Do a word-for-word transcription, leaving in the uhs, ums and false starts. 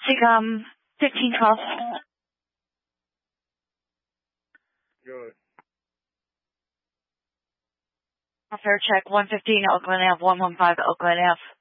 Seacom fifteen twelve. Good. Fair check one fifteen Oakland Ave, one one five Oakland Ave.